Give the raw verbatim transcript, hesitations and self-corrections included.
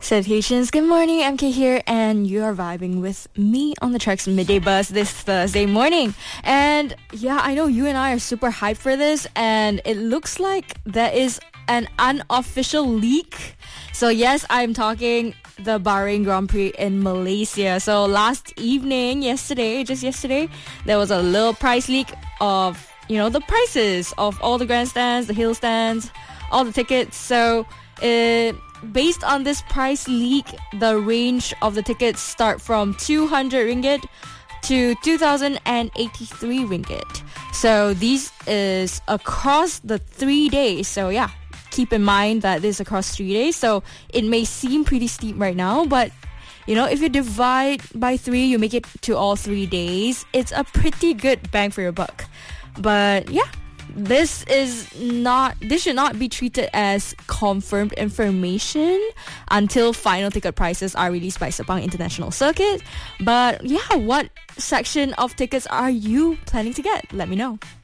Salutations, good morning, M K here, and you are vibing with me on the Treks Midday Bus this Thursday morning. And yeah, I know you and I are super hyped for this, and it looks like there is an unofficial leak. So yes, I'm talking the Bahrain Grand Prix in Malaysia. So last evening, yesterday, just yesterday, there was a little price leak of, you know, the prices of all the grandstands, the hill stands, all the tickets. So it... based on this price leak, the range of the tickets start from two hundred ringgit to two thousand eighty-three ringgit. So these is across the three days. So yeah, keep in mind that this is across three days. So it may seem pretty steep right now, but you know, if you divide by three, you make it to all three days. It's a pretty good bang for your buck. But yeah, this is not this should not be treated as confirmed information until final ticket prices are released by Sepang International Circuit. But yeah, what section of tickets are you planning to get? Let me know.